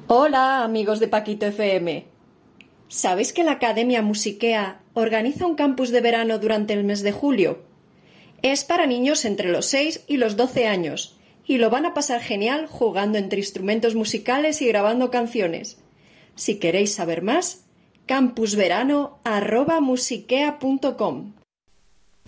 Hola, amigos de Paquito FM. ¿Sabéis que la Academia Musiquea organiza un campus de verano durante el mes de julio? Es para niños entre los 6 y los 12 años y lo van a pasar genial jugando entre instrumentos musicales y grabando canciones. Si queréis saber más, campusverano@musiquea.com.